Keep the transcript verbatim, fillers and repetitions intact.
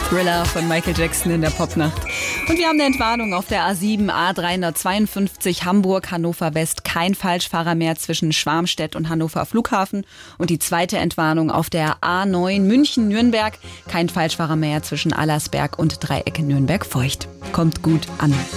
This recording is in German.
Thriller von Michael Jackson in der Popnacht. Und wir haben eine Entwarnung auf der A sieben, A dreihundertzweiundfünfzig Hamburg, Hannover West. Kein Falschfahrer mehr zwischen Schwarmstedt und Hannover Flughafen. Und die zweite Entwarnung auf der A neun München-Nürnberg. Kein Falschfahrer mehr zwischen Allersberg und Dreieck Nürnberg-Feucht. Kommt gut an.